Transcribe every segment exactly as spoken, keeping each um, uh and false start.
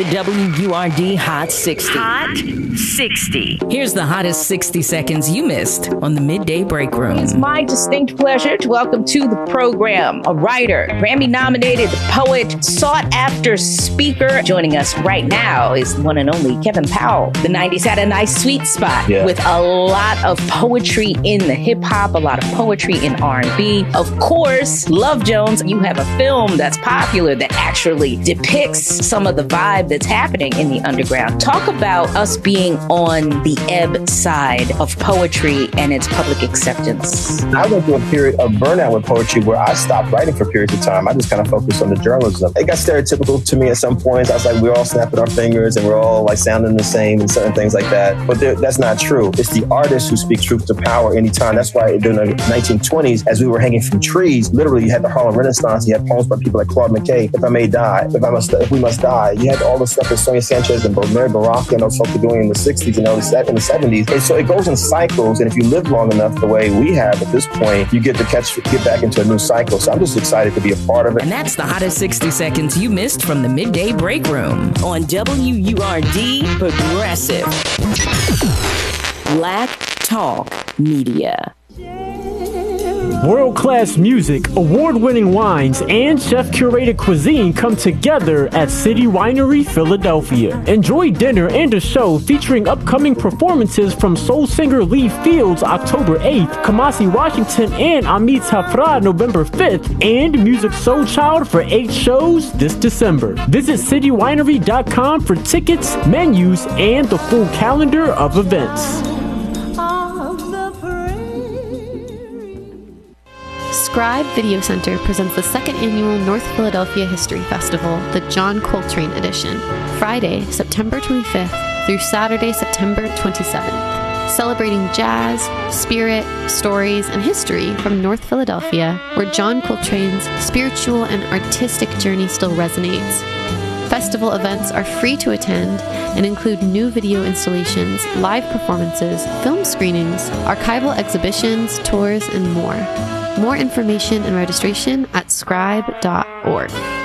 The W U R D Hot sixty. Hot sixty. Here's the hottest sixty seconds you missed on the Midday Break Room. It's my distinct pleasure to welcome to the program a writer, Grammy-nominated poet, sought-after speaker. Joining us right now is the one and only Kevin Powell. The nineties had a nice sweet spot yeah. with a lot of poetry in the hip-hop, a lot of poetry in R and B. Of course, Love Jones, you have a film that's popular that actually depicts some of the vibe that's happening in the underground. Talk about us being on the ebb side of poetry and its public acceptance. I went through a period of burnout with poetry where I stopped writing for periods of time. I just kind of focused on the journalism. It got stereotypical to me at some points. I was like, we're all snapping our fingers and we're all like sounding the same and certain things like that. But that's not true. It's the artists who speak truth to power anytime. That's why during the nineteen twenties, as we were hanging from trees, literally you had the Harlem Renaissance. You had poems by people like Claude McKay, If I May Die, If I Must, If We Must Die. You had all the stuff that Sonia Sanchez and Mary Baraka and those folks were doing in the sixties and early in the seventies. And so it goes in cycles. And if you live long enough the way we have at this point, you get to catch, get back into a new cycle. So I'm just excited to be a part of it. And that's the hottest sixty seconds you missed from the Midday Break Room on W U R D Progressive Black Talk Media. World-class music, award-winning wines, and chef-curated cuisine come together at City Winery, Philadelphia. Enjoy dinner and a show featuring upcoming performances from soul singer Lee Fields October eighth, Kamasi Washington and Amit Hafra November fifth, and Music Soul Child for eight shows this December. Visit city winery dot com for tickets, menus, and the full calendar of events. Scribe Video Center presents the second annual North Philadelphia History Festival, the John Coltrane Edition, Friday, September twenty-fifth through Saturday, September twenty-seventh. Celebrating jazz, spirit, stories, and history from North Philadelphia, where John Coltrane's spiritual and artistic journey still resonates. Festival events are free to attend and include new video installations, live performances, film screenings, archival exhibitions, tours, and more. More information and registration at scribe dot org.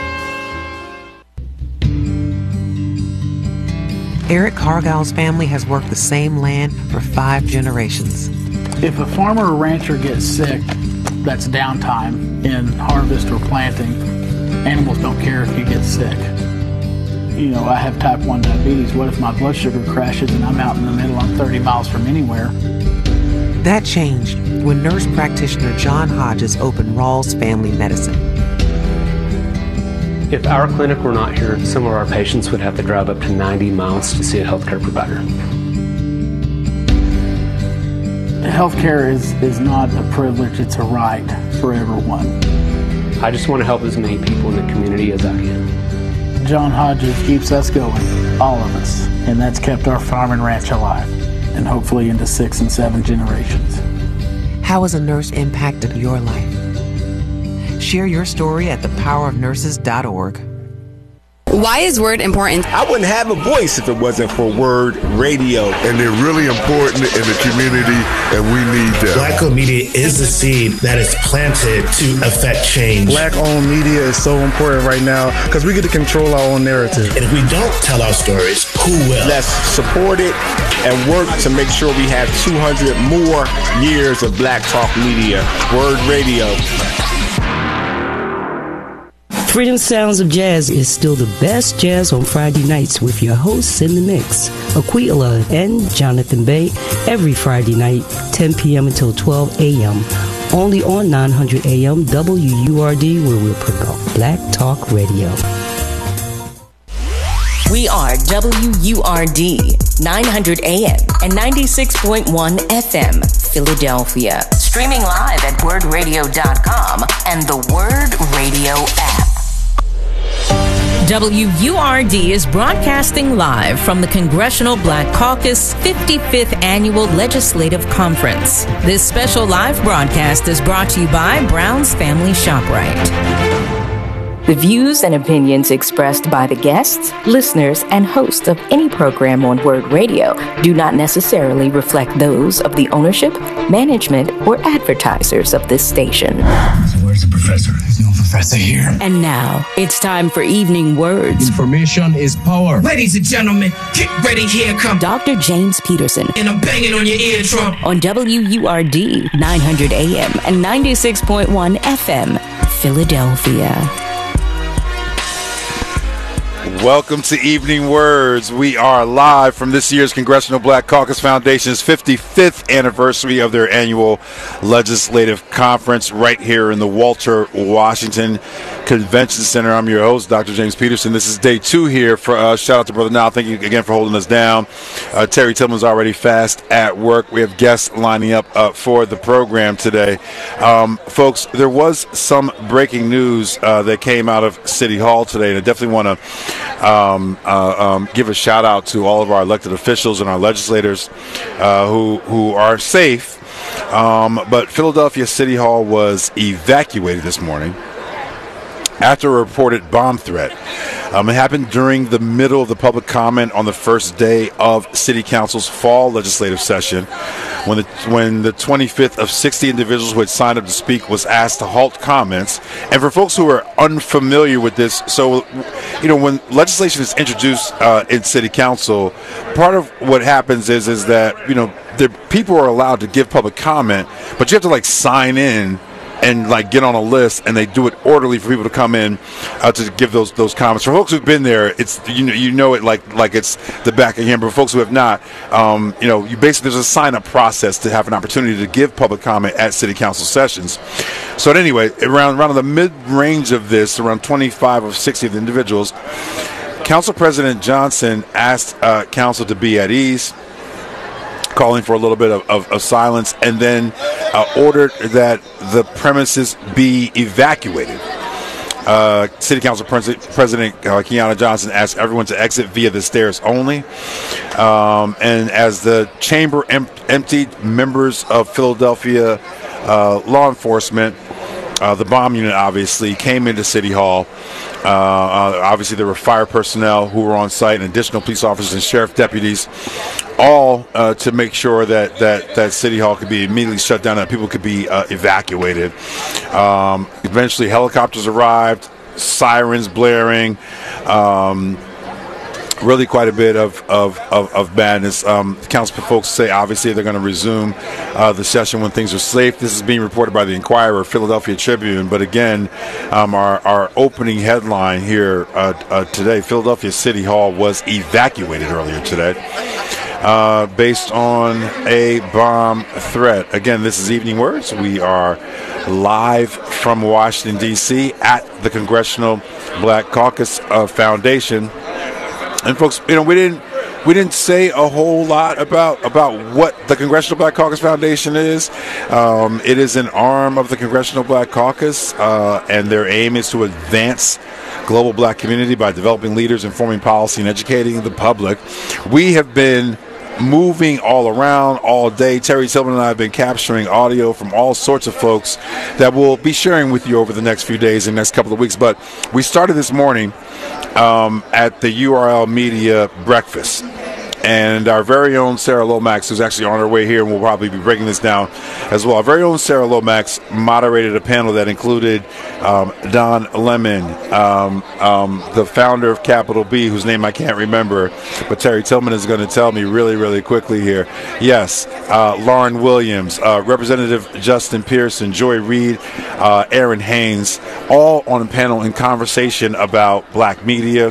Eric Cargill's family has worked the same land for five generations. If a farmer or rancher gets sick, that's downtime in harvest or planting. Animals don't care if you get sick. You know, I have type one diabetes. What if my blood sugar crashes and I'm out in the middle, I'm thirty miles from anywhere? That changed when nurse practitioner John Hodges opened Rawls Family Medicine. If our clinic were not here, some of our patients would have to drive up to ninety miles to see a healthcare provider. Healthcare is, is not a privilege, it's a right for everyone. I just want to help as many people in the community as I can. John Hodges keeps us going, all of us, and that's kept our farm and ranch alive, and hopefully into six and seven generations. How has a nurse impacted your life? Share your story at the power of nurses dot org. Why is Word important? I wouldn't have a voice if it wasn't for Word Radio. And they're really important in the community, and we need them. Black-owned media is the seed that is planted to affect change. Black-owned media is so important right now because we get to control our own narrative. And if we don't tell our stories, who will? Let's support it and work to make sure we have two hundred more years of Black Talk Media. Word Radio. Freedom Sounds of Jazz is still the best jazz on Friday nights with your hosts in the mix, Aquila and Jonathan Bay, every Friday night, ten p.m. until twelve a.m., only on nine hundred A M W U R D, where we'll promote Black Talk Radio. We are W U R D, nine hundred A M and ninety-six point one F M, Philadelphia. Streaming live at word radio dot com and the Word Radio app. W U R D is broadcasting live from the Congressional Black Caucus fifty-fifth Annual Legislative Conference. This special live broadcast is brought to you by Brown's Family ShopRite. The views and opinions expressed by the guests, listeners, and hosts of any program on Word Radio do not necessarily reflect those of the ownership, management, or advertisers of this station. So where's the professor? He's no professor here. And now it's time for Evening Words. Information is power. Ladies and gentlemen, get ready, here comes Doctor James Peterson. And I'm banging on your eardrum. On W U R D, nine hundred A M and ninety-six point one F M, Philadelphia. Welcome to Evening Words. We are live from this year's Congressional Black Caucus Foundation's fifty-fifth anniversary of their annual legislative conference right here in the Walter Washington Convention Center. I'm your host, Doctor James Peterson. This is day two here for us. Shout out to Brother Now. Thank you again for holding us down. Uh, Terry Tillman's already fast at work. We have guests lining up uh, for the program today. Um, folks, there was some breaking news uh, that came out of City Hall today, and I definitely want to Um, uh, um, give a shout out to all of our elected officials and our legislators uh, who who are safe. Um, but Philadelphia City Hall was evacuated this morning after a reported bomb threat. Um, it happened during the middle of the public comment on the first day of City Council's fall legislative session, when the when the twenty-fifth of sixty individuals who had signed up to speak was asked to halt comments. And for folks who are unfamiliar with this, so, you know, when legislation is introduced uh, in City Council, part of what happens is is that, you know, the people are allowed to give public comment, but you have to, like, sign in and like get on a list, and they do it orderly for people to come in uh, to give those those comments. For folks who've been there, it's you know you know it like like it's the back of your hand. But for folks who have not, um, you know, you basically there's a sign up process to have an opportunity to give public comment at City Council sessions. So at anyway, around around the mid range of this, around twenty-five of sixty of the individuals, Council President Johnson asked uh, Council to be at ease, calling for a little bit of, of, of silence, and then uh, ordered that the premises be evacuated. Uh, City Council Pres- President uh, Keanna Johnson asked everyone to exit via the stairs only. Um, and as the chamber em- emptied, members of Philadelphia uh, law enforcement, uh, the bomb unit obviously, came into City Hall. Uh, uh, obviously, there were fire personnel who were on site, and additional police officers and sheriff deputies, all uh, to make sure that, that, that City Hall could be immediately shut down and people could be uh, evacuated. Um, eventually, helicopters arrived, sirens blaring. Um, Really quite a bit of, of, of, of madness. Um, council folks say obviously they're going to resume uh, the session when things are safe. This is being reported by the Inquirer, Philadelphia Tribune. But again, um, our, our opening headline here uh, uh, today, Philadelphia City Hall was evacuated earlier today uh, based on a bomb threat. Again, this is Evening Words. We are live from Washington, D C at the Congressional Black Caucus uh, Foundation. And folks, you know, we didn't we didn't say a whole lot about about what the Congressional Black Caucus Foundation is. Um, it is an arm of the Congressional Black Caucus, uh, and their aim is to advance global black community by developing leaders, informing policy, and educating the public. We have been moving all around all day. Terry Tillman and I have been capturing audio from all sorts of folks that we'll be sharing with you over the next few days and next couple of weeks. But we started this morning um, at the U R L Media Breakfast. And our very own Sarah Lomax, who's actually on her way here, and we'll probably be breaking this down as well. Our very own Sarah Lomax moderated a panel that included um, Don Lemon, um, um, the founder of Capital B, whose name I can't remember, but Terry Tillman is going to tell me really, really quickly here. Yes, uh, Lauren Williams, uh, Representative Justin Pearson, Joy Reid, uh, Aaron Haynes, all on a panel in conversation about black media,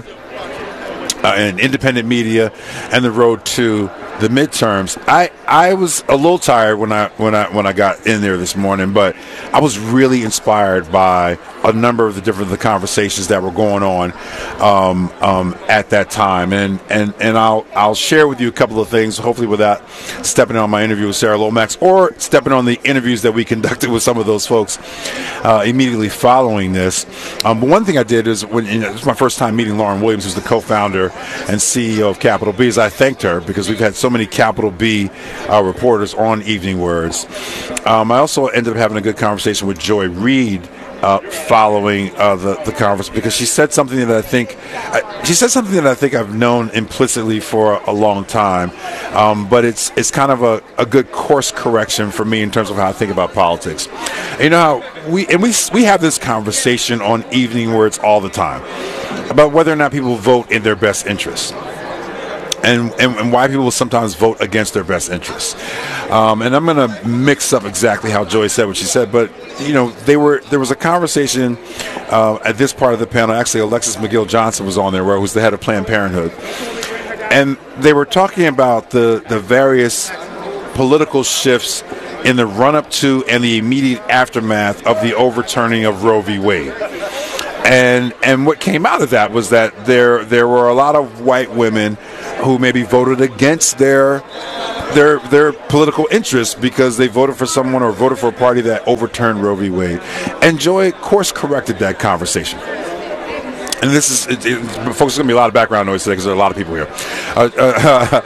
Uh, and independent media, and the road to the midterms. I, I was a little tired when I when I when I got in there this morning, but I was really inspired by a number of the different the conversations that were going on um, um, at that time, and and and I'll I'll share with you a couple of things, hopefully without stepping on my interview with Sarah Lomax or stepping on the interviews that we conducted with some of those folks uh, immediately following this. Um, but one thing I did is when you know, it was my first time meeting Lauren Williams, who's the co-founder and C E O of Capital B, is I thanked her because we've had so many Capital B uh, reporters on Evening Words. Um, I also ended up having a good conversation with Joy Reid, uh, following uh, the the conference, because she said something that I think uh, she said something that I think I've known implicitly for a, a long time, um, but it's it's kind of a, a good course correction for me in terms of how I think about politics. You know how we and we we have this conversation on Evening Words all the time about whether or not people vote in their best interest. And, and, and why people sometimes vote against their best interests. Um, and I'm going to mix up exactly how Joy said what she said, but, you know, they were there was a conversation uh, at this part of the panel. Actually, Alexis McGill Johnson was on there, who's the head of Planned Parenthood. And they were talking about the, the various political shifts in the run-up to and the immediate aftermath of the overturning of Roe v. Wade. And and what came out of that was that there there were a lot of white women who maybe voted against their their their political interests because they voted for someone or voted for a party that overturned Roe v. Wade. And Joy course corrected that conversation. And this is, it, it, folks, there's going to be a lot of background noise today because there are a lot of people here. Uh, uh,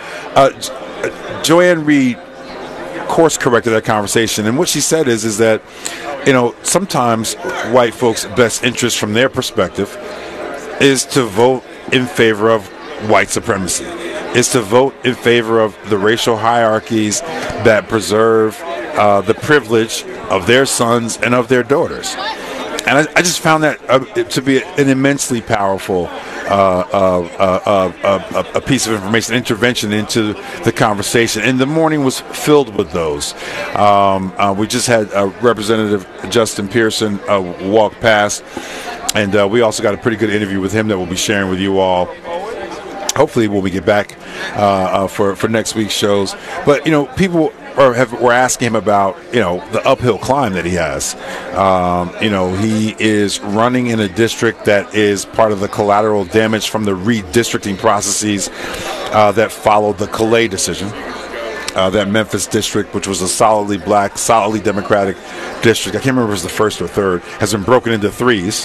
uh, Joanne Reed course corrected that conversation, and what she said is is that, you know, sometimes white folks' best interest from their perspective is to vote in favor of white supremacy, is to vote in favor of the racial hierarchies that preserve uh, the privilege of their sons and of their daughters. And I, I just found that uh, to be an immensely powerful uh, uh, uh, uh, a piece of information, intervention into the conversation. And the morning was filled with those. Um, uh, we just had uh, Representative Justin Pearson uh, walk past, and uh, we also got a pretty good interview with him that we'll be sharing with you all. Hopefully when we get back uh, uh, for, for next week's shows. But, you know, people are, have, were asking him about, you know, the uphill climb that he has. Um, you know, he is running in a district that is part of the collateral damage from the redistricting processes uh, that followed the Calais decision. Uh, that Memphis district, which was a solidly black, solidly Democratic district, I can't remember if it was the first or third, has been broken into threes.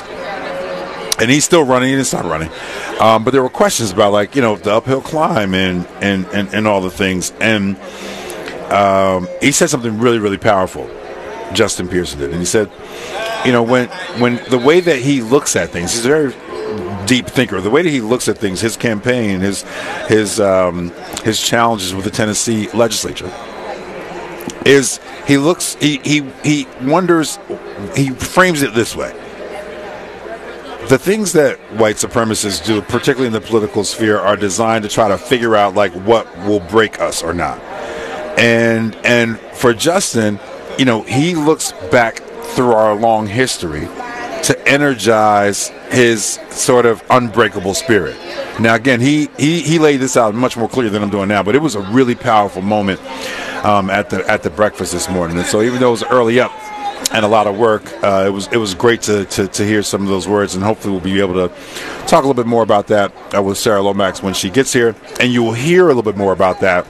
And he's still running, and it's not running. Um, but there were questions about, like, you know, the uphill climb and and, and, and all the things. And um, he said something really, really powerful, Justin Pearson did. And he said, you know, when when the way that he looks at things, he's a very deep thinker. The way that he looks at things, his campaign, his his um, his challenges with the Tennessee legislature, is he looks, he he he wonders, he frames it this way. The things that white supremacists do, particularly in the political sphere, are designed to try to figure out, like, what will break us or not. And and for Justin, you know, he looks back through our long history to energize his sort of unbreakable spirit. Now, again, he, he, he laid this out much more clear than I'm doing now, but it was a really powerful moment um, at the at the breakfast this morning. And so even though it was early up and a lot of work, uh, it was it was great to, to, to hear some of those words, and hopefully we'll be able to talk a little bit more about that uh, with Sarah Lomax when she gets here, and you will hear a little bit more about that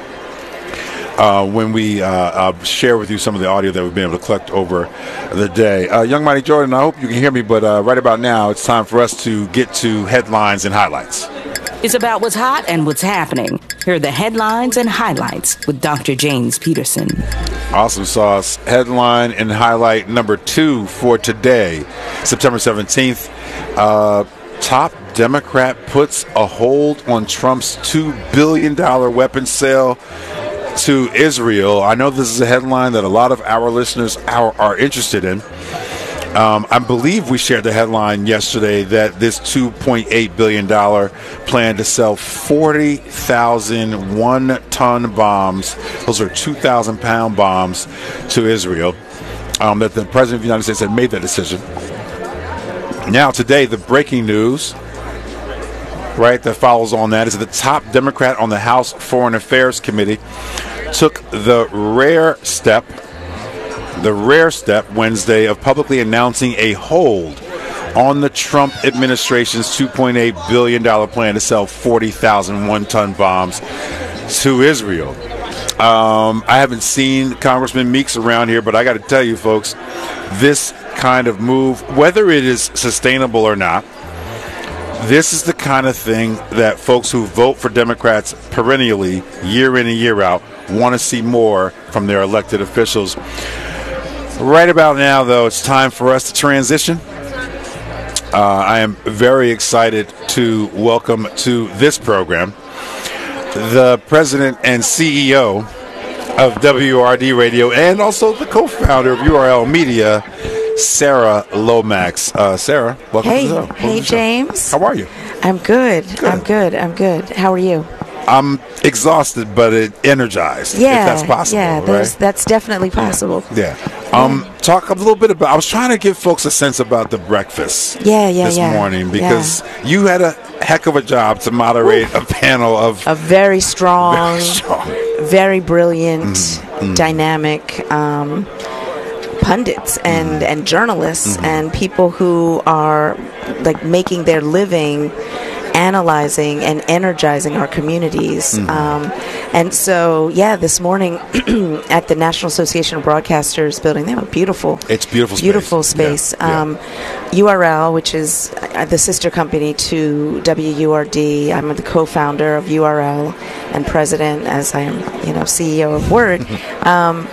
uh, when we uh, uh, share with you some of the audio that we've been able to collect over the day. Uh, Young Mighty Jordan, I hope you can hear me, but uh, right about now it's time for us to get to headlines and highlights. It's about what's hot and what's happening. Here are the headlines and highlights with Doctor James Peterson. Awesome sauce. Headline and highlight number two for today, September seventeenth. Uh, top Democrat puts a hold on Trump's two billion dollars weapons sale to Israel. I know this is a headline that a lot of our listeners are, are interested in. Um, I believe we shared the headline yesterday that this two point eight billion dollars plan to sell forty thousand one-ton bombs, those are two thousand pound bombs, to Israel, um, that the President of the United States had made that decision. Now, today, the breaking news, right, that follows on that is that the top Democrat on the House Foreign Affairs Committee took the rare step the rare step Wednesday of publicly announcing a hold on the Trump administration's two point eight billion dollars plan to sell forty thousand one-ton bombs to Israel. Um, I haven't seen Congressman Meeks around here, but I got to tell you, folks, this kind of move, whether it is sustainable or not, this is the kind of thing that folks who vote for Democrats perennially, year in and year out, want to see more from their elected officials. Right about now, though, it's time for us to transition. Uh, I am very excited to welcome to this program the president and C E O of W R D Radio and also the co-founder of U R L Media, Sarah Lomax. Uh, Sarah, welcome hey, to the show. Hey, hey, James. How are you? I'm good. good. I'm good. I'm good. How are you? I'm exhausted, but it energized. Yeah, if that's possible. Yeah, right? that's definitely possible. Yeah. Um, yeah. Talk a little bit about. I was trying to give folks a sense about the breakfast. Yeah, yeah, this yeah. morning because yeah. you had a heck of a job to moderate Oof. a panel of a very strong, very, strong. very brilliant, mm-hmm. dynamic um, pundits and mm-hmm. and journalists mm-hmm. and people who are like making their living analyzing and energizing our communities. Mm-hmm. Um, and so, yeah, this morning at the National Association of Broadcasters building, they have a beautiful, it's beautiful, beautiful space. space. Yeah. Um, yeah. U R L, which is the sister company to W U R D. I'm the co-founder of U R L and president, as I am, you know, C E O of Word. um,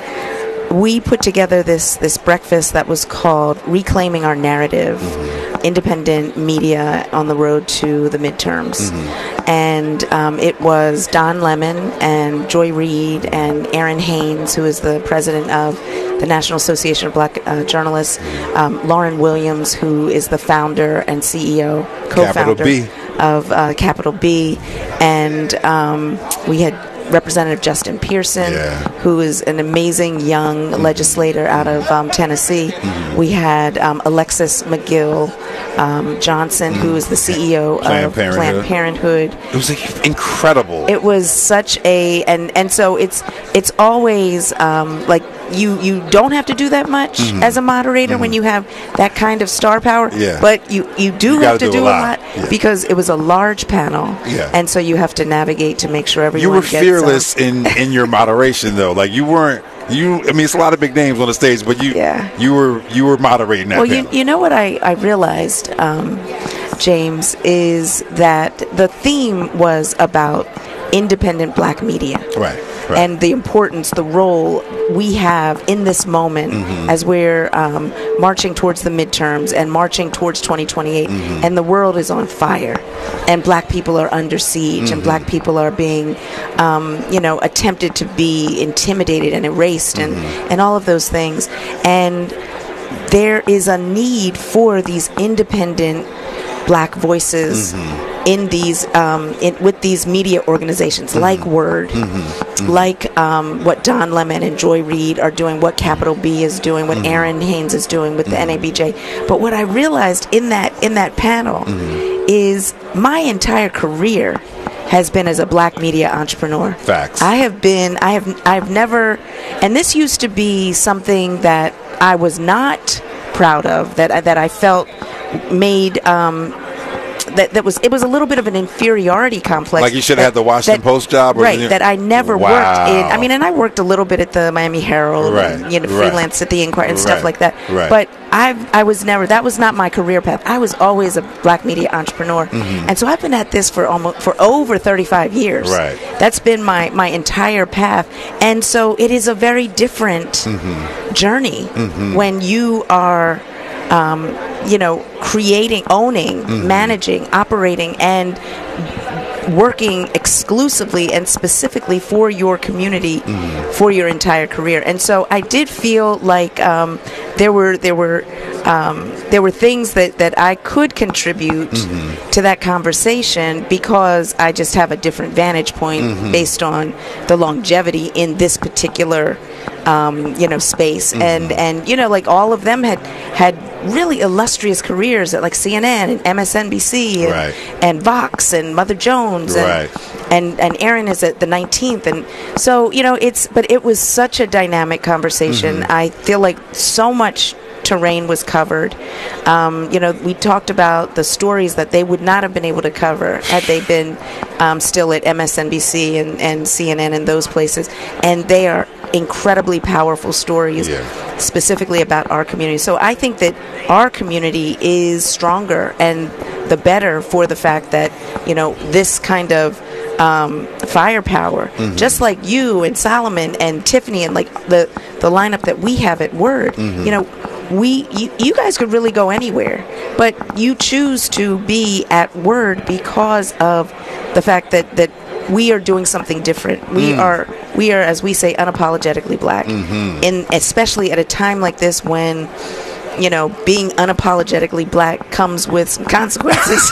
we put together this this breakfast that was called Reclaiming Our Narrative, mm-hmm. Independent Media on the Road to the Midterms. Mm-hmm. And um, it was Don Lemon and Joy Reid and Aaron Haynes, who is the president of the National Association of Black uh, Journalists, um, Lauren Williams, who is the founder and C E O, co-founder of uh, Capital B, and um, we had Representative Justin Pearson, yeah. who is an amazing young mm-hmm. legislator out of um, Tennessee. Mm-hmm. We had um, Alexis McGill um, Johnson, mm-hmm. who is the C E O Planned of Parenthood. Planned Parenthood. It was like, incredible. It was such a and and so it's it's always um, like you you don't have to do that much mm-hmm. as a moderator mm-hmm. when you have that kind of star power. Yeah. But you you do you have to do, do a a lot, lot. Yeah. because it was a large panel. Yeah. And so you have to navigate to make sure everyone You were gets, fearless um, in, in your moderation, though. Like you weren't. You. I mean, it's a lot of big names on the stage, but you. Yeah. You were. You were moderating that. Well, panel. you you know what I I realized, um, James, is that the theme was about independent Black media. Right. Right. And the importance, the role we have in this moment mm-hmm. as we're um, marching towards the midterms and marching towards twenty twenty-eight, mm-hmm. and the world is on fire, and Black people are under siege, mm-hmm. and Black people are being, um, you know, attempted to be intimidated and erased, mm-hmm. and, and all of those things. And there is a need for these independent Black voices mm-hmm. in these um, in, with these media organizations mm-hmm. like Word, mm-hmm. Mm-hmm. like um, what Don Lemon and Joy Reid are doing, what Capital B is doing, what mm-hmm. Aaron Haynes is doing with mm-hmm. the N A B J. But what I realized in that in that panel mm-hmm. is my entire career has been as a Black media entrepreneur. Facts. I have been. I have. I've never. And this used to be something that I was not proud of. That that I felt made. Um, That, that was it was a little bit of an inferiority complex. Like you should that, have had the Washington that, Post job, or right? That I never wow. worked in. I mean, and I worked a little bit at the Miami Herald, right. and, you know, right. freelance at the Inquirer and right. stuff like that. Right. But I I was never. That was not my career path. I was always a Black media entrepreneur, mm-hmm. and so I've been at this for almost for over thirty-five years. Right. That's been my my entire path, and so it is a very different mm-hmm. journey mm-hmm. when you are. Um, you know, creating, owning, mm-hmm. managing, operating, and working exclusively and specifically for your community mm-hmm. for your entire career. And so I did feel like um, there were there were um, there were things that, that I could contribute mm-hmm. to that conversation because I just have a different vantage point mm-hmm. based on the longevity in this particular um, you know space. Mm-hmm. And and you know, like all of them had had really illustrious careers at like C N N and M S N B C and, right. and Vox and Mother Jones and, right. and and Aaron is at the nineteenth, and so you know it's but it was such a dynamic conversation. Mm-hmm. I feel like so much terrain was covered. Um, you know, we talked about the stories that they would not have been able to cover had they been um, still at M S N B C and, and C N N and those places, and they are incredibly powerful stories yeah. specifically about our community. So I think that our community is stronger and the better for the fact that, you know, this kind of um, firepower, mm-hmm. just like you and Solomon and Tiffany and like the the lineup that we have at Word. Mm-hmm. You know, we you, you guys could really go anywhere, but you choose to be at Word because of the fact that that we are doing something different. We mm. are we are, as we say, unapologetically black, mm-hmm. and especially at a time like this when, you know, being unapologetically black comes with some consequences.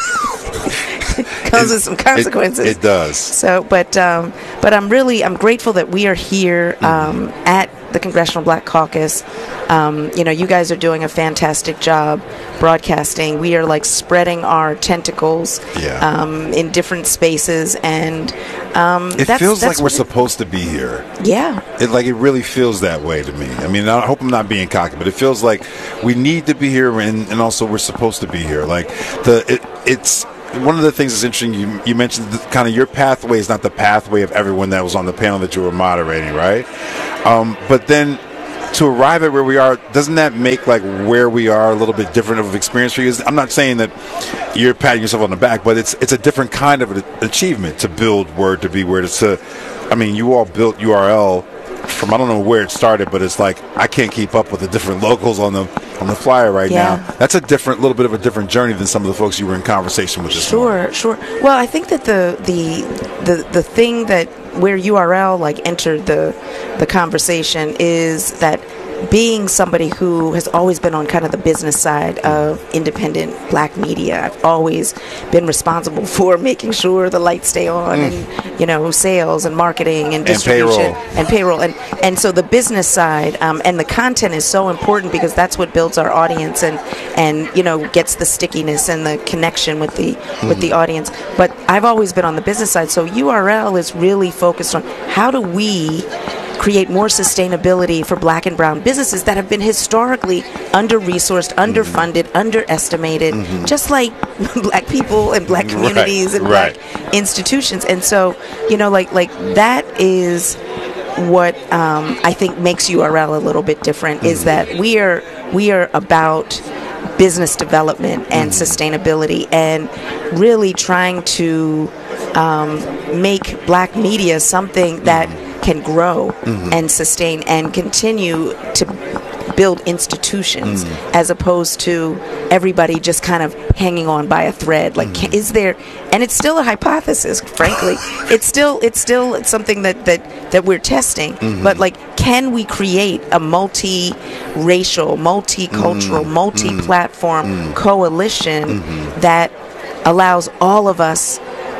comes it, with some consequences. It, it does. So, but um, but I'm really I'm grateful that we are here um, mm-hmm. at the Congressional Black Caucus. Um, you know, you guys are doing a fantastic job broadcasting. We are like spreading our tentacles yeah. um, in different spaces, and um, it that's, feels that's like we're supposed to be here. Yeah, it like it really feels that way to me. I mean, I hope I'm not being cocky, but it feels like we need to be here, and, and also we're supposed to be here. Like the it, it's. One of the things that's interesting, you, you mentioned the, kind of your pathway is not the pathway of everyone that was on the panel that you were moderating, right? Um, but then to arrive at where we are, doesn't that make like where we are a little bit different of an experience for you? I'm not saying that you're patting yourself on the back, but it's it's a different kind of an achievement to build Word to be where it's to. I mean, you all built U R L from I don't know where it started, but it's like I can't keep up with the different logos on the on the flyer right yeah. now. That's a different, little bit of a different journey than some of the folks you were in conversation with this Sure, morning. sure. Well, I think that the the the the thing that where U R L like entered the the conversation is that being somebody who has always been on kind of the business side of independent black media, I've always been responsible for making sure the lights stay on mm. and, you know, sales and marketing and distribution and payroll. And, and, and so the business side um, and the content is so important because that's what builds our audience and, and you know, gets the stickiness and the connection with the, mm. with the audience. But I've always been on the business side. So U R L is really focused on how do we create more sustainability for black and brown businesses that have been historically under-resourced, underfunded, mm-hmm. underestimated, mm-hmm. just like black people and black communities right, and right. black institutions. And so, you know, like like that is what um, I think makes U R L a little bit different, mm-hmm. is that we are we are about business development and mm-hmm. sustainability and really trying to um, make black media something that mm-hmm. can grow mm-hmm. and sustain and continue to build institutions mm-hmm. as opposed to everybody just kind of hanging on by a thread. Like, mm-hmm. can, is there? And it's still a hypothesis, frankly. it's still it's still something that that that we're testing. Mm-hmm. But like, can we create a multi-racial, multicultural, mm-hmm. multi-platform mm-hmm. coalition mm-hmm. that allows all of us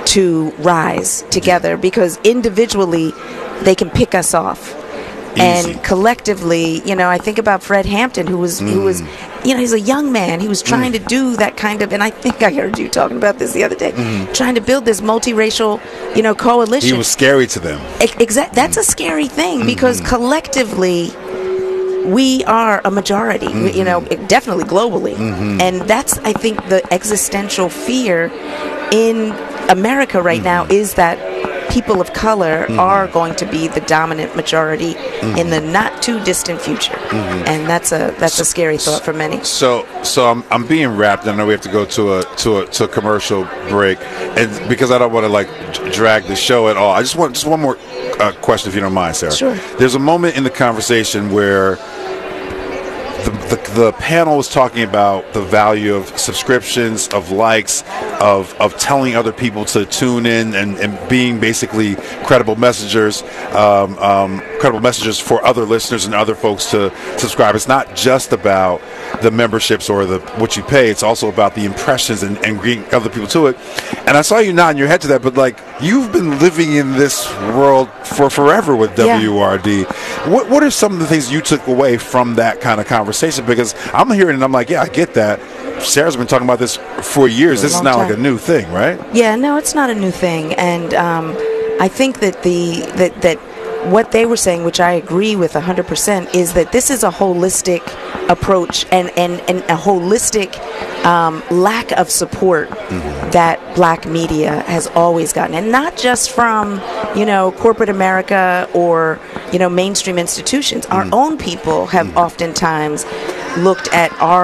to rise together? Because individually they can pick us off. Easy. And collectively, you know, I think about Fred Hampton, who was, mm. who was, you know, he's a young man. He was trying mm. to do that kind of, and I think I heard you talking about this the other day, mm. trying to build this multiracial, you know, coalition. He was scary to them. Exactly. That's mm. a scary thing because mm-hmm. collectively, we are a majority, mm-hmm. you know, definitely globally. Mm-hmm. And that's, I think, the existential fear in America right mm-hmm. now is that people of color mm-hmm. are going to be the dominant majority mm-hmm. in the not too distant future, mm-hmm. and that's a that's so, a scary thought for many. So, so I'm I'm being wrapped. I know we have to go to a to a to a commercial break, and because I don't want to like drag the show at all, I just want just one more uh, question, if you don't mind, Sarah. Sure. There's a moment in the conversation where The, the, the panel was talking about the value of subscriptions, of likes, of of telling other people to tune in and, and being basically credible messengers, um, um, credible messengers for other listeners and other folks to subscribe. It's not just about the memberships or the what you pay. It's also about the impressions and, and bringing other people to it. And I saw you nodding your head to that, but like you've been living in this world for forever with W R D. Yeah. What what are some of the things you took away from that kind of conversation? Because I'm hearing it and I'm like, yeah, I get that. Sarah's been talking about this for years. This is not like a new thing, right? Yeah, no, it's not a new thing. And um, I think that the that that what they were saying, which I agree with one hundred percent, is that this is a holistic approach and, and, and a holistic um, lack of support mm-hmm. that black media has always gotten. And not just from, you know, corporate America or, you know, mainstream institutions. Mm-hmm. Our own people have mm-hmm. oftentimes looked at our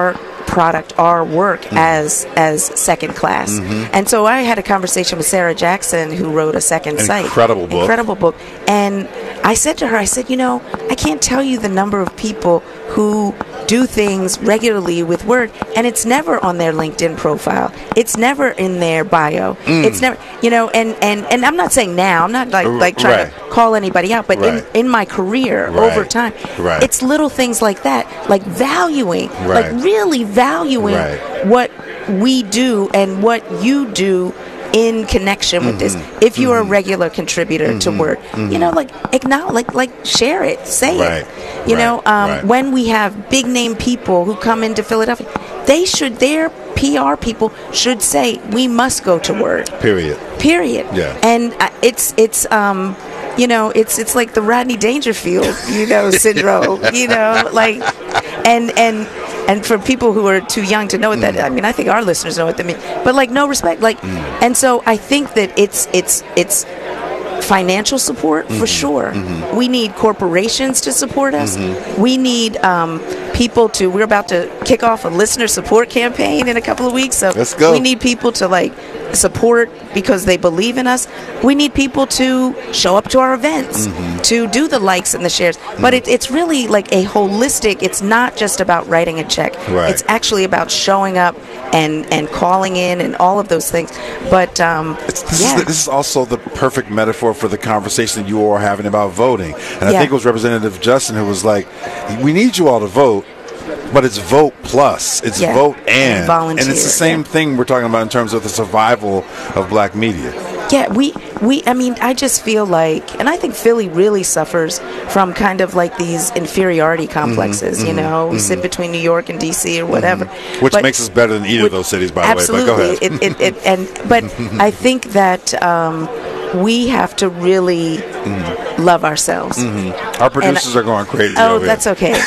product, our work mm-hmm. as as second class. Mm-hmm. And so I had a conversation with Sarah Jackson, who wrote A Second An Sight. Incredible book. Incredible book. And I said to her, I said, you know, I can't tell you the number of people who do things regularly with Word, and it's never on their LinkedIn profile. It's never in their bio. Mm. It's never, you know, and, and, and I'm not saying now, I'm not like, like trying right. to call anybody out, but right. in, in my career right. over time, right. it's little things like that, like valuing, right. like really valuing right. what we do and what you do in connection with mm-hmm. this. If you're mm-hmm. a regular contributor mm-hmm. to Word, mm-hmm. you know, like acknowledge, like, like share it, say right. it. You right. know, um, right. when we have big name people who come into Philadelphia, they should, their P R people should say, we must go to Word. Period. Period. Yeah. And uh, it's, it's, um, you know, it's it's like the Rodney Dangerfield, you know, syndrome, you know, like, and and and for people who are too young to know what that, mm. I mean, I think our listeners know what that means, but like no respect, like, mm. and so I think that it's it's it's financial support mm-hmm. for sure. Mm-hmm. We need corporations to support us. Mm-hmm. We need um, people to. We're about to kick off a listener support campaign in a couple of weeks, so let's go. We need people to like support because they believe in us. We need people to show up to our events, mm-hmm. to do the likes and the shares. Mm-hmm. But it, it's really like a holistic. It's not just about writing a check. Right. It's actually about showing up and and calling in and all of those things. But um, it's, this, yeah. is the, this is also the perfect metaphor for the conversation that you all are having about voting. And I yeah. think it was Representative Justin who was like, "We need you all to vote." But it's vote plus. It's yeah. vote and. and volunteer. And it's the same yeah. thing we're talking about in terms of the survival of black media. Yeah, we, we, I mean, I just feel like, and I think Philly really suffers from kind of like these inferiority complexes, mm-hmm, you know, mm-hmm. we sit between New York and D C or whatever. Mm-hmm. Which but makes us better than either with, of those cities, by absolutely. the way. But go ahead. It, it, it, and, but I think that um, we have to really mm-hmm. love ourselves. Mm-hmm. Our producers and, are going crazy. Oh, that's here. Okay.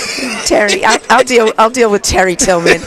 Terry, I'll, I'll deal. I'll deal with Terry Tillman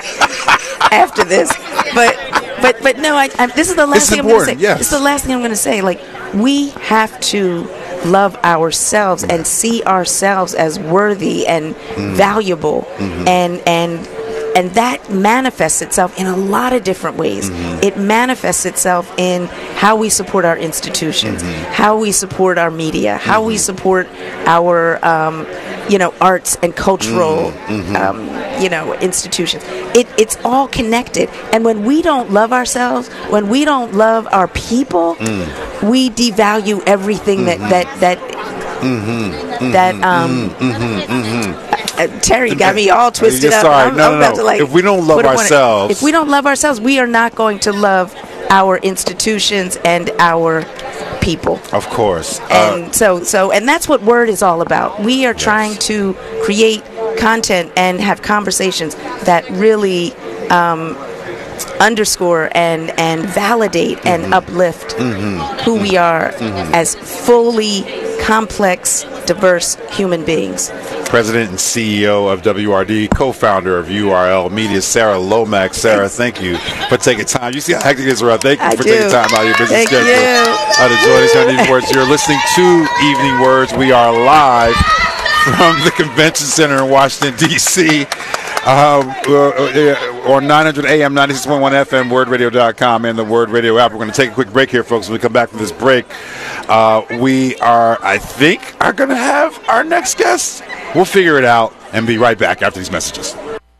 after this. But, but, but no. I, I, this is the last it's thing important, I'm going to say. Yes. This is the last thing I'm going to say. Like, we have to love ourselves and see ourselves as worthy and mm-hmm. valuable, mm-hmm. and and and that manifests itself in a lot of different ways. Mm-hmm. It manifests itself in how we support our institutions, mm-hmm. how we support our media, how mm-hmm. we support our um, you know, arts and cultural, mm-hmm. um, you know, institutions. It, it's all connected. And when we don't love ourselves, when we don't love our people, mm. we devalue everything mm-hmm. that that that mm-hmm. that um. Mm-hmm. Mm-hmm. Uh, Terry got me all twisted You're up. Sorry. I'm, no, I'm no, about no. to like. If we don't love ourselves, if we don't love ourselves, we are not going to love our institutions and our people. Of course. And uh, so so and that's what Word is all about. We are yes. trying to create content and have conversations that really um, underscore and and validate mm-hmm. and uplift mm-hmm. who we are mm-hmm. as fully complex, diverse human beings. President and C E O of W R D, co-founder of U R L Media, Sarah Lomax. Sarah, thank you for taking time. You see how hectic it is around. Thank you I for do. taking time out of your busy thank schedule you. uh, to join us on Evening Words. You're listening to Evening Words. We are live from the Convention Center in Washington, D C Um, uh, on nine hundred A M, ninety-six point one F M, word radio dot com, and the Word Radio app. We're going to take a quick break here, folks. When we come back from this break, uh, we are, I think, are going to have our next guest. We'll figure it out and be right back after these messages.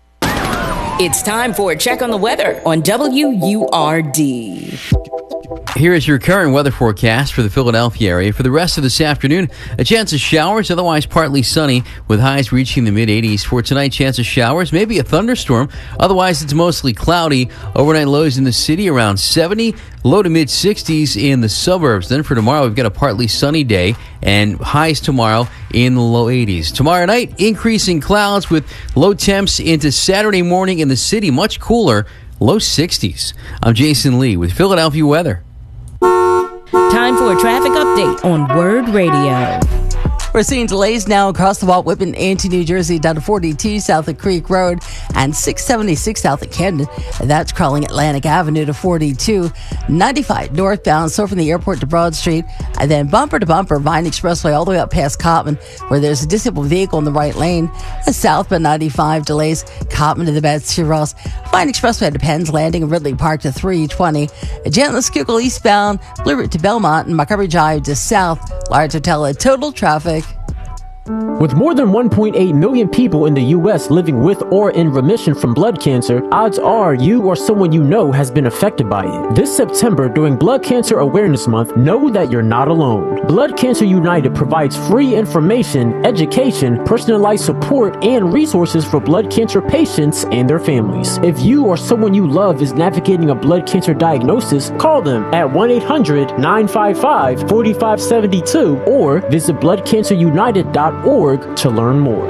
It's time for a check on the weather on W U R D. Here is your current weather forecast for the Philadelphia area. For the rest of this afternoon, a chance of showers, otherwise partly sunny, with highs reaching the mid-eighties. For tonight, chance of showers, maybe a thunderstorm. Otherwise, it's mostly cloudy. Overnight lows in the city around seventy, low to mid-sixties in the suburbs. Then for tomorrow, we've got a partly sunny day, and highs tomorrow in the low eighties. Tomorrow night, increasing clouds with low temps into Saturday morning in the city, much cooler, low sixties. I'm Jason Lee with Philadelphia weather. Time for a traffic update on Word Radio. We're seeing delays now across the Walt Whitman into New Jersey down to forty-two south of Creek Road and six seventy-six south of Camden. That's crawling Atlantic Avenue to forty-two. ninety-five northbound, so from the airport to Broad Street, and then bumper to bumper, Vine Expressway all the way up past Cottman, where there's a disabled vehicle in the right lane. Southbound ninety-five delays, Cottman to the Betsy Ross. Vine Expressway to Penn's Landing, Ridley Park to three twenty. Gentleman Schuylkill eastbound, Blue Route to Belmont, and Montgomery Drive to South. Large Hotel at total traffic. With more than one point eight million people in the U S living with or in remission from blood cancer, odds are you or someone you know has been affected by it. This September, during Blood Cancer Awareness Month, know that you're not alone. Blood Cancer United provides free information, education, personalized support, and resources for blood cancer patients and their families. If you or someone you love is navigating a blood cancer diagnosis, call them at one eight hundred nine five five four five seven two or visit blood cancer united dot org to learn more.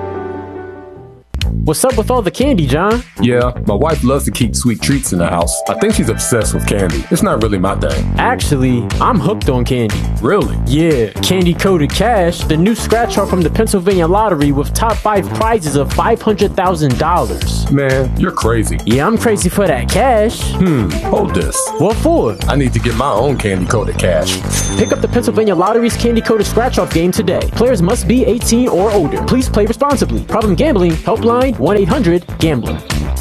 What's up with all the candy, John? Yeah, my wife loves to keep sweet treats in the house. I think she's obsessed with candy. It's not really my thing. Actually, I'm hooked on candy. Really? Yeah, Candy Coated Cash, the new scratch off from the Pennsylvania Lottery with top five prizes of five hundred thousand dollars. Man, you're crazy. Yeah, I'm crazy for that cash. Hmm, hold this. What for? I need to get my own Candy Coated Cash. Pick up the Pennsylvania Lottery's Candy Coated Scratch Off game today. Players must be eighteen or older. Please play responsibly. Problem gambling, helpline one eight hundred gambler.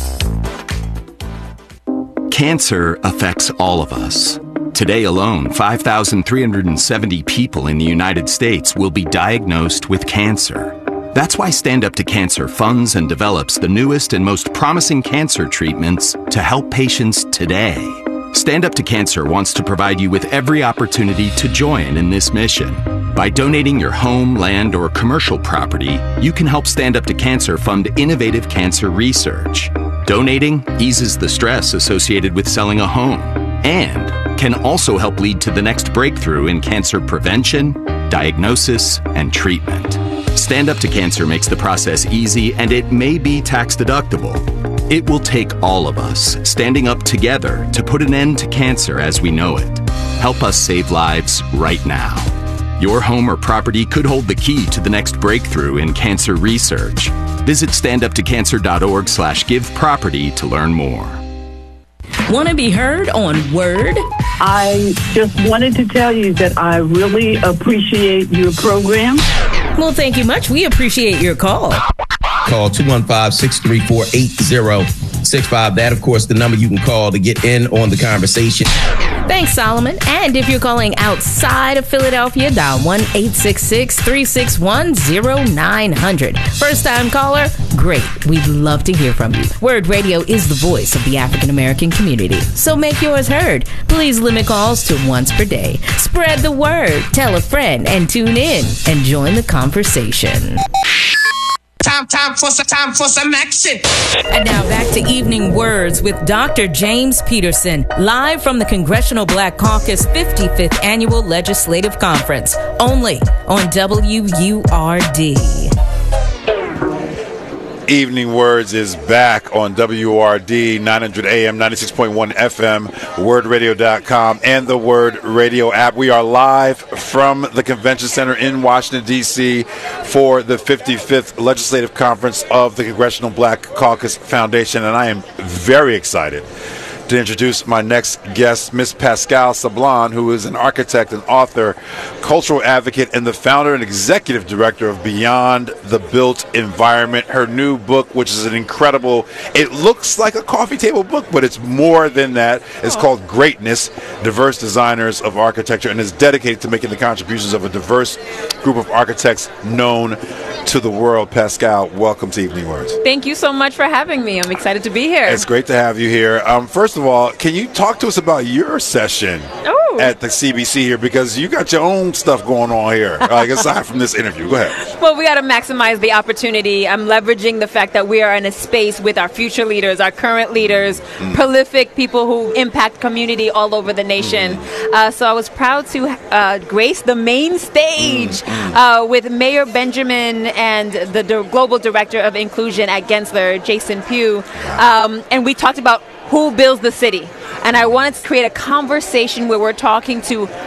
Cancer affects all of us. Today alone, five thousand three hundred seventy people in the United States will be diagnosed with cancer. That's why Stand Up to Cancer funds and develops the newest and most promising cancer treatments to help patients today. Stand Up to Cancer wants to provide you with every opportunity to join in this mission. By donating your home, land, or commercial property, you can help Stand Up to Cancer fund innovative cancer research. Donating eases the stress associated with selling a home and can also help lead to the next breakthrough in cancer prevention, diagnosis, and treatment. Stand Up to Cancer makes the process easy, and it may be tax deductible. It will take all of us standing up together to put an end to cancer as we know it. Help us save lives right now. Your home or property could hold the key to the next breakthrough in cancer research. Visit standuptocancer.org slash give property to learn more. Want to be heard on Word? I just wanted to tell you that I really appreciate your program. Well, thank you much. We appreciate your call. Call two one five, six three four, eight zero six five. That, of course, the number you can call to get in on the conversation. Thanks, Solomon. And if you're calling outside of Philadelphia, dial one eight six six, three six one, zero nine hundred. First-time caller? Great. We'd love to hear from you. Word Radio is the voice of the African American community, so make yours heard. Please limit calls to once per day. Spread the word, tell a friend, and tune in and join the conversation. Time, time for some, time for some action. And now back to Evening Words with Doctor James Peterson, live from the Congressional Black Caucus fifty-fifth Annual Legislative Conference, only on W U R D. Evening Words is back on W U R D, nine hundred A M, ninety-six point one F M, word radio dot com, and the Word Radio app. We are live from the Convention Center in Washington, D C for the fifty-fifth Legislative Conference of the Congressional Black Caucus Foundation, and I am very excited to introduce my next guest, Miss Pascale Sablon, who is an architect and author, cultural advocate, and the founder and executive director of Beyond the Built Environment. Her new book, which is an incredible, it looks like a coffee table book, but it's more than that. It's called Greatness, Diverse Designers of Architecture, and is dedicated to making the contributions of a diverse group of architects known to the world. Pascale, welcome to Evening Words. Thank you so much for having me. I'm excited to be here. It's great to have you here. Um, first of all, can you talk to us about your session oh. at the C B C here? Because you got your own stuff going on here, like aside from this interview. Go ahead. Well, we got to maximize the opportunity. I'm leveraging the fact that we are in a space with our future leaders, our current leaders, mm. prolific people who impact community all over the nation. Mm. Uh, so I was proud to uh, grace the main stage mm. uh, with Mayor Benjamin and the, the Global Director of Inclusion at Gensler, Jason Pugh. Um, and we talked about who builds the city. And I wanted to create a conversation where we're talking to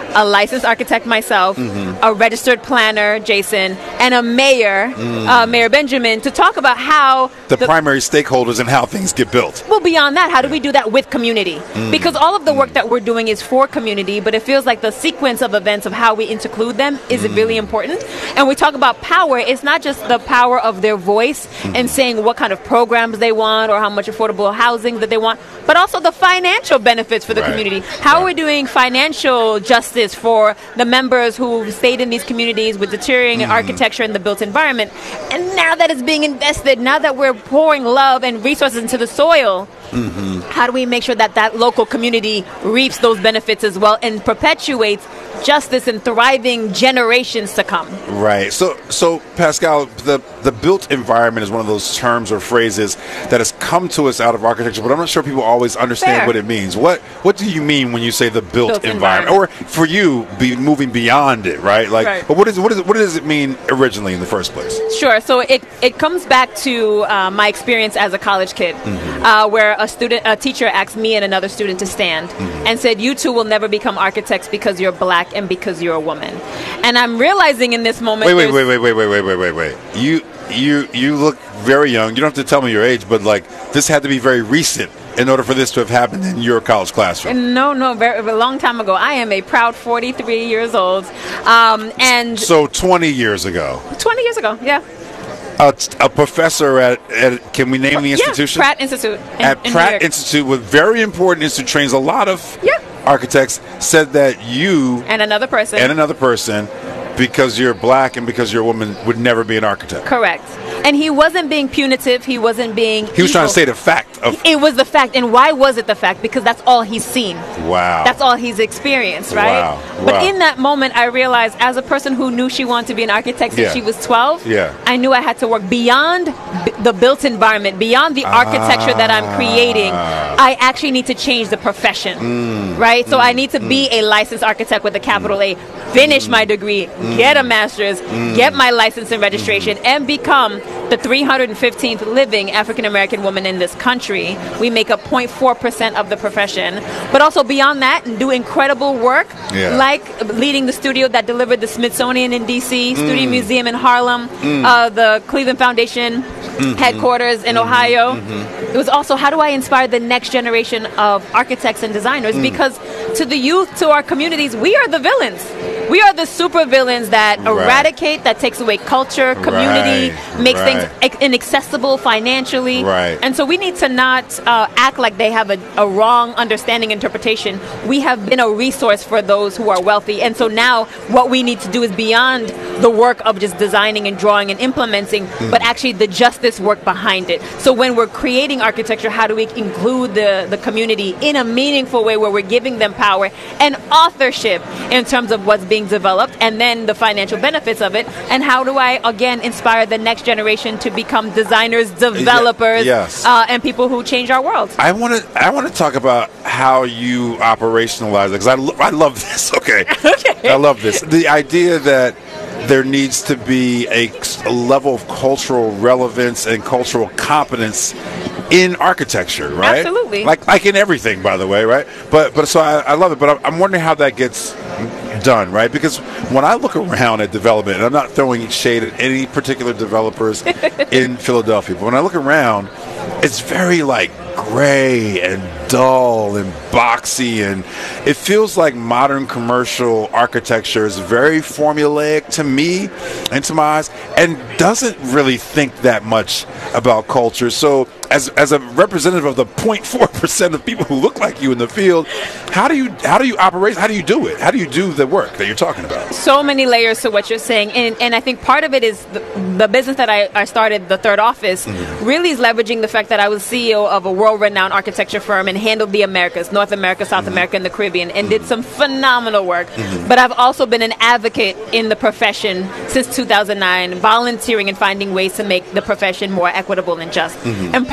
a licensed architect myself, Mhm. a registered planner, Jason, and a mayor, Mm. uh, Mayor Benjamin, to talk about how The, primary stakeholders and how things get built. well, beyond that, how do we do that with community? Mm. Because all of the work that we're doing is for community, but it feels like the sequence of events of how we include them is Mm. really important. And we talk about power, it's not just the power of their voice Mm-hmm. and saying what kind of programs they want or how much affordable housing that they want, but also the financial benefits for the Right. community. How are we doing financial justice for the members who stayed in these communities with deteriorating Mm-hmm. architecture and the built environment? And now that it's being invested, now that we're pouring love and resources into the soil, Mm-hmm. how do we make sure that that local community reaps those benefits as well and perpetuates justice and thriving generations to come? Right. So, so Pascal, the the built environment is one of those terms or phrases that has come to us out of architecture, but I'm not sure people always understand Fair. what it means. What What do you mean when you say the built, Built environment? environment. Or for you, be moving beyond it, right? Like, Right. but what is what is what does it mean originally in the first place? Sure. So it, it comes back to uh, my experience as a college kid, Mhm. uh, where a student, a teacher asked me and another student to stand Mhm. and said, "You two will never become architects because you're black and because you're a woman." And I'm realizing in this moment, Wait, wait, there's- wait, wait, wait, wait, wait, wait, wait, wait. You you you look very young. You don't have to tell me your age, but like this had to be very recent in order for this to have happened in your college classroom. No, no, very, a long time ago. I am a proud forty-three years old, um, and So twenty years ago, twenty years ago, yeah. a, a professor at, at can we name the institution? Yeah, Pratt Institute. in- at in New Pratt York. Institute, with very important institute, trains a lot of architects, said that you And another person. and another person, because you're black and because you're a woman, would never be an architect. Correct. And he wasn't being punitive. He wasn't being. He was trying to evil. say the fact of It was the fact. And why was it the fact? Because that's all he's seen. wow. That's all he's experienced, right? Wow. But Wow. in that moment, I realized as a person who knew she wanted to be an architect since Yeah. she was twelve, Yeah. I knew I had to work beyond b- the built environment, beyond the architecture that I'm creating. I actually need to change the profession, Mm. right? So I need to be a licensed architect with a capital A, finish my degree, get a master's, Mm. get my license and registration, and become the three hundred fifteenth living African American woman in this country. We make up zero point four percent of the profession. But also beyond that, and do incredible work, Yeah. like leading the studio that delivered the Smithsonian in D C, Studio Mm. Museum in Harlem, Mm. uh, the Cleveland Foundation Mhm. headquarters in Ohio. Mhm. It was also, how do I inspire the next generation of architects and designers? Mm. Because to the youth, to our communities, we are the villains. We are the super villains that Right. eradicate, that takes away culture, community, Right, makes right. things ac- inaccessible financially. Right. And so we need to not uh, act like they have a, a wrong understanding, interpretation. We have been a resource for those who are wealthy. And so now what we need to do is beyond the work of just designing and drawing and implementing, Mm. but actually the justice work behind it. So when we're creating architecture, how do we include the, the community in a meaningful way where we're giving them power and authorship in terms of what's being developed and then the financial benefits of it? And how do I, again, inspire the next generation to become designers, developers, yes. uh, and people who change our world? I want to. I want to talk about how you operationalize it because I, lo- I love this. Okay. okay. I love this. The idea that there needs to be a, a level of cultural relevance and cultural competence in architecture, right? Absolutely. Like like in everything, by the way, right? But but so I, I love it. But I'm, I'm wondering how that gets done, right? Because when I look around at development, and I'm not throwing shade at any particular developers in Philadelphia, but when I look around, it's very like gray and dull and boxy, and it feels like modern commercial architecture is very formulaic to me and to my eyes, and doesn't really think that much about culture. So as as a representative of the zero point four percent of people who look like you in the field, how do you how do you operate? How do you do it? How do you do the work that you're talking about? So many layers to what you're saying, and and I think part of it is the, the business that I, I started, the Third Office, Mm-hmm. really is leveraging the fact that I was C E O of a world-renowned architecture firm and handled the Americas, North America, South Mm-hmm. America, and the Caribbean, and did some phenomenal work. Mhm. But I've also been an advocate in the profession since two thousand nine, volunteering and finding ways to make the profession more equitable and just. Mhm. And part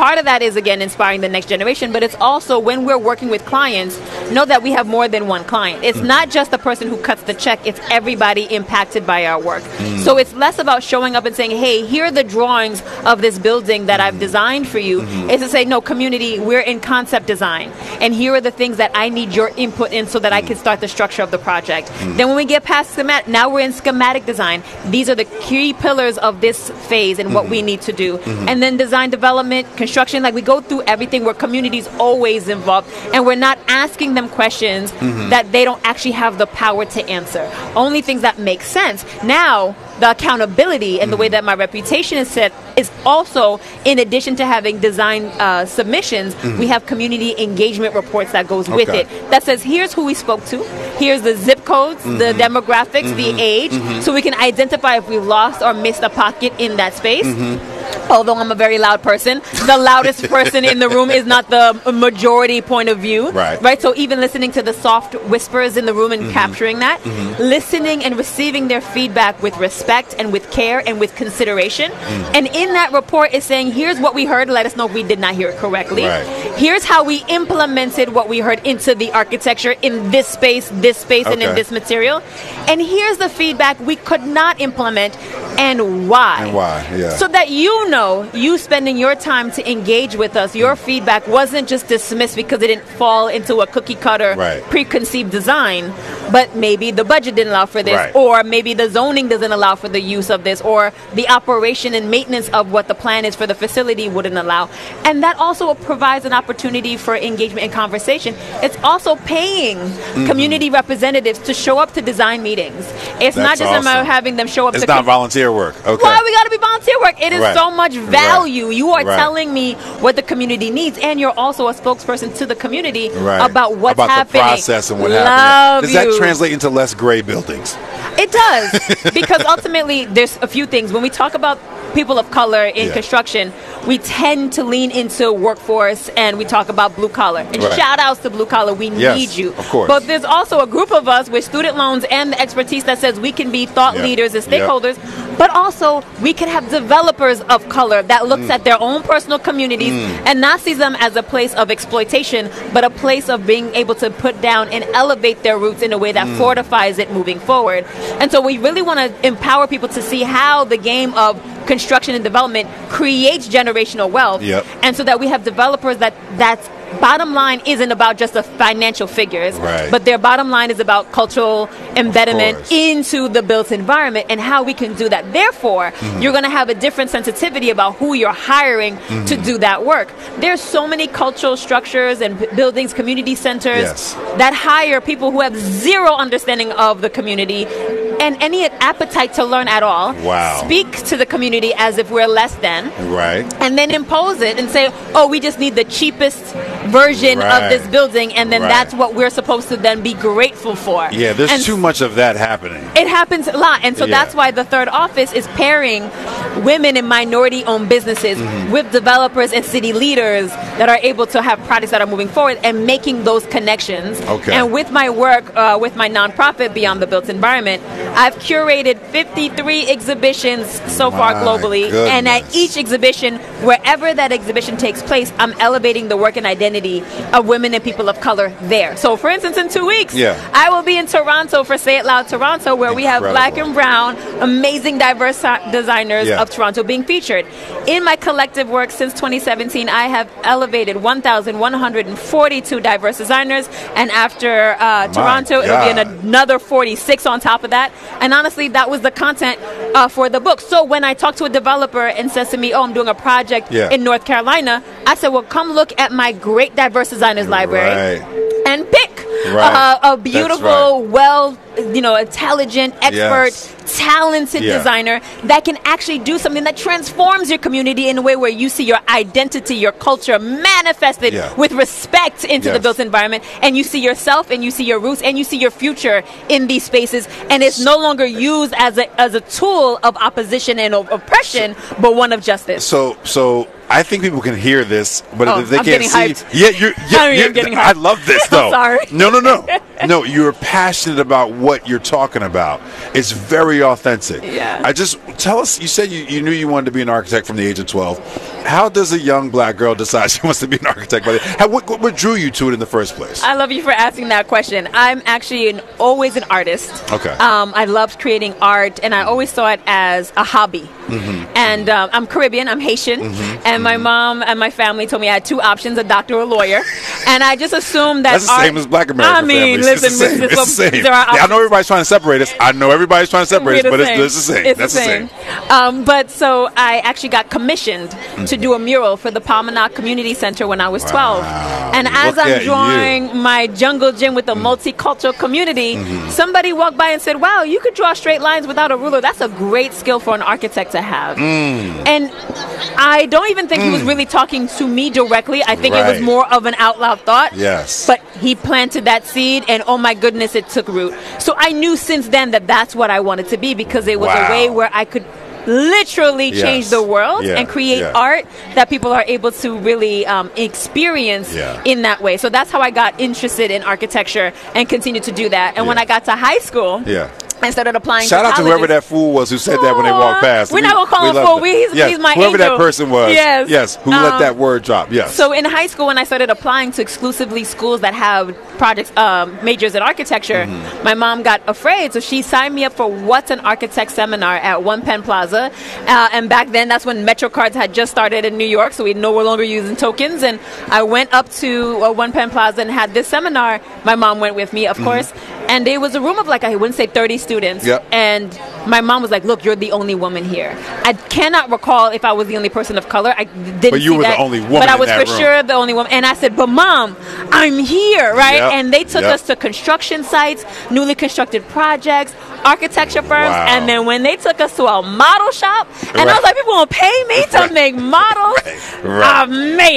part of that is, again, inspiring the next generation, but it's also when we're working with clients, know that we have more than one client. It's mm. not just the person who cuts the check, it's everybody impacted by our work. Mm. So it's less about showing up and saying, hey, here are the drawings of this building that mm. I've designed for you. Mm-hmm. It's to say, no, community, we're in concept design, and here are the things that I need your input in so that mm. I can start the structure of the project. Mm. Then when we get past schematic, now we're in schematic design. These are the key pillars of this phase and mm-hmm. what we need to do. Mm-hmm. And then design development, construction, like we go through everything where community's always involved, and we're not asking them questions mm-hmm. that they don't actually have the power to answer. Only things that make sense. Now, the accountability and mm-hmm. the way that my reputation is set is also, in addition to having design uh, submissions, mm-hmm. we have community engagement reports that goes okay. with it that says, here's who we spoke to, here's the zip codes, mm-hmm. the demographics, mm-hmm. the age, mm-hmm. so we can identify if we lost or missed a pocket in that space. Mm-hmm. Although I'm a very loud person, the loudest person in the room is not the majority point of view. Right. Right. So even listening to the soft whispers in the room and mm-hmm. capturing that, mm-hmm. listening and receiving their feedback with respect and with care and with consideration. Mm. And in that report is saying, here's what we heard. Let us know if we did not hear it correctly. Right. Here's how we implemented what we heard into the architecture in this space, this space, okay. and in this material. And here's the feedback we could not implement and why. And why, yeah. So that you know, you spending your time to engage with us, your mm. feedback wasn't just dismissed because it didn't fall into a cookie cutter right. preconceived design, but maybe the budget didn't allow for this, right. or maybe the zoning doesn't allow for the use of this, or the operation and maintenance of what the plan is for the facility wouldn't allow. And that also provides an opportunity for engagement and conversation. It's also paying mm-hmm. community representatives to show up to design meetings. It's That's not just awesome. about having them show up it's to not com- volunteer work. Okay. Why we got to be volunteer work? It is right. so much value. Right. You are right. telling me what the community needs, and you're also a spokesperson to the community right. about what's about happening. The process and what Love happened. Does you. that translate into less gray buildings? It does, because ultimately there's a few things. When we talk about people of color in yeah. construction, we tend to lean into workforce and we talk about blue collar. And right. shout outs to blue collar, we yes, need you. Of course. But there's also a group of us with student loans and the expertise that says we can be thought yep. leaders and stakeholders, yep. but also we can have developers of color that looks mm. at their own personal communities mm. and not sees them as a place of exploitation, but a place of being able to put down and elevate their roots in a way that mm. fortifies it moving forward. And so we really want to empower people to see how the game of construction and development creates generational wealth. Yep. And so that we have developers that that's bottom line isn't about just the financial figures, right. but their bottom line is about cultural embedment into the built environment and how we can do that. Therefore, mm-hmm. you're going to have a different sensitivity about who you're hiring mm-hmm. to do that work. There's so many cultural structures and b- buildings, community centers yes. that hire people who have zero understanding of the community and any appetite to learn at all. Wow. Speak to the community as if we're less than. Right. And then impose it and say, oh, we just need the cheapest version right. of this building, and then right. that's what we're supposed to then be grateful for. Yeah, there's and too much of that happening. It happens a lot, and so yeah. that's why the third office is pairing women and minority-owned businesses mm-hmm. with developers and city leaders that are able to have projects that are moving forward and making those connections. Okay. And with my work, uh, with my nonprofit, Beyond the Built Environment, I've curated fifty-three exhibitions so my far globally, goodness. and at each exhibition, wherever that exhibition takes place, I'm elevating the work and identity of women and people of color there. So, for instance, in two weeks, yeah. I will be in Toronto for Say It Loud Toronto, where Incredible. we have black and brown, amazing, diverse designers yeah. of Toronto being featured. In my collective work since twenty seventeen, I have elevated one thousand one hundred forty-two diverse designers, and after uh, Toronto, it'll be an, another forty-six on top of that. And honestly, that was the content uh, for the book. So when I talk to a developer and says to me, oh, I'm doing a project yeah. in North Carolina, I said, well, come look at my great diverse designers library right. and pick right. uh, a beautiful, right. well, you know, intelligent, expert, yes. talented yeah. designer that can actually do something that transforms your community in a way where you see your identity, your culture manifested yeah. with respect into yes. the built environment, and you see yourself and you see your roots and you see your future in these spaces, and it's no longer used as a as a tool of opposition and of oppression, so, but one of justice. So, so I think people can hear this, but oh, if they I'm can't getting see, hyped. yeah, you're. Yeah, I mean, you're I'm getting hyped. I love this though. I'm sorry. No, no, no. no, you're passionate about what you're talking about. It's very authentic. Yeah. I just tell us. You said you, you knew you wanted to be an architect from the age of twelve. How does a young black girl decide she wants to be an architect? By the, how, what, what drew you to it in the first place? I love you for asking that question. I'm actually an, always an artist. Okay. Um, I loved creating art, and I always saw it as a hobby. Mm-hmm. And um, I'm Caribbean, I'm Haitian, mm-hmm. and my mom and my family told me I had two options, a doctor or a lawyer. And I just assumed that That's the art, same as black American I mean, families. listen, it's the same. Missus It's the same. There are Yeah, I know everybody's trying to separate us. I know everybody's trying to separate us, but it's, it's the same. It's That's the the same. same. Um, but so I actually got commissioned mm-hmm. to do a mural for the Palmanac Community Center when I was twelve. Wow. And as Look I'm at drawing you. my jungle gym with the mm-hmm. multicultural community, mm-hmm. somebody walked by and said, wow, you could draw straight lines without a ruler. That's a great skill for an architect to have. Mm. And I don't even think mm. he was really talking to me directly. I think right. it was more of an out loud thought. Yes. But he planted that seed, and oh my goodness, it took root. So I knew since then that that's what I wanted to be, because it was wow. a way where I could literally yes. change the world yeah. and create yeah. art that people are able to really um, experience yeah. in that way. So that's how I got interested in architecture and continued to do that. And yeah. when I got to high school, yeah. I started applying Shout to out to colleges. whoever that fool was who said that when they walked past. We're we, not going to call him fool. We, he's, yes. he's my whoever angel. that person was. Yes. Yes. Who um, let that word drop. Yes. So in high school, when I started applying to exclusively schools that have projects, um, majors in architecture, mm-hmm. my mom got afraid. So she signed me up for What's an Architect seminar at One Penn Plaza. Uh, and back then, that's when MetroCards had just started in New York. So we no longer using tokens. And I went up to uh, One Penn Plaza and had this seminar. My mom went with me, of mm-hmm. course. And there was a room of like, I wouldn't say thirty students. Yep. And my mom was like, look, you're the only woman here. I cannot recall if I was the only person of color. I didn't But you see were that, the only woman But I in was that for room. sure the only woman. And I said, but mom, I'm here, right? Yep. And they took Yep. us to construction sites, newly constructed projects, architecture firms. Wow. And then when they took us to a model shop, and Right. I was like, people going to pay me to Right. make models? Right. Amazing.